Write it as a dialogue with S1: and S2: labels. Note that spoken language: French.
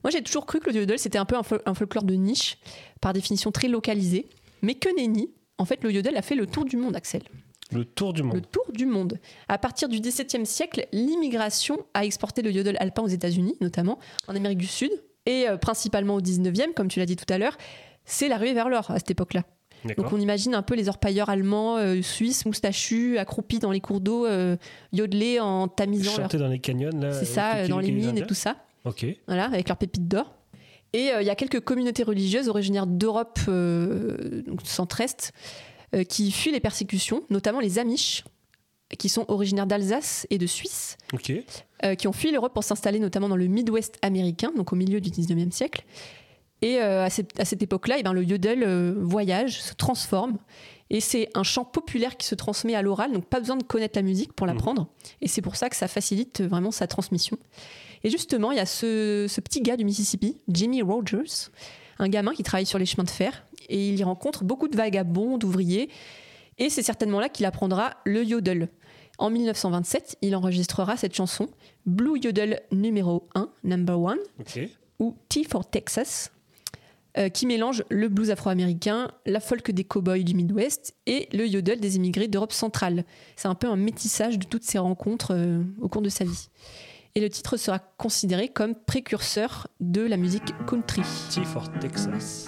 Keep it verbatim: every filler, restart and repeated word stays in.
S1: Moi, j'ai toujours cru que le yodel, c'était un peu un, fol- un folklore de niche, par définition très localisé. Mais que nenni, en fait, le yodel a fait le tour du monde, Axel.
S2: Le tour du monde.
S1: Le tour du monde. À partir du dix-septième siècle, l'immigration a exporté le yodel alpin aux États-Unis, notamment en Amérique du Sud, et euh, principalement au dix-neuvième, comme tu l'as dit tout à l'heure. C'est la ruée vers l'or à cette époque-là.
S2: D'accord.
S1: Donc on imagine un peu les orpailleurs allemands, euh, suisses, moustachus, accroupis dans les cours d'eau, euh, yodeler en tamisant
S2: Chanter
S1: leur...
S2: dans les canyons, là.
S1: C'est ça,
S2: avec
S1: euh, dans les mines et
S2: Indiens.
S1: tout ça.
S2: Ok.
S1: Voilà, avec leurs pépites d'or. Et il euh, y a quelques communautés religieuses originaires d'Europe euh, donc centre-est euh, qui fuient les persécutions, notamment les Amish, qui sont originaires d'Alsace et de Suisse,
S2: Ok.
S1: euh, qui ont fui l'Europe pour s'installer notamment dans le Midwest américain, donc au milieu du dix-neuvième siècle. Et euh, à, cette, à cette époque-là, eh ben, le yodel euh, voyage, se transforme. Et c'est un chant populaire qui se transmet à l'oral, donc pas besoin de connaître la musique pour l'apprendre. Mmh. Et c'est pour ça que ça facilite vraiment sa transmission. Et justement, il y a ce, ce petit gars du Mississippi, Jimmy Rogers, un gamin qui travaille sur les chemins de fer. Et il y rencontre beaucoup de vagabonds, d'ouvriers. Et c'est certainement là qu'il apprendra le yodel. En dix-neuf cent vingt-sept, il enregistrera cette chanson, Blue Yodel numéro un, number one,
S2: okay.
S1: ou T for Texas, euh, qui mélange le blues afro-américain, la folk des cow-boys du Midwest et le yodel des immigrés d'Europe centrale. C'est un peu un métissage de toutes ces rencontres euh, au cours de sa vie. Et le titre sera considéré comme précurseur de la musique country.
S2: T for Texas.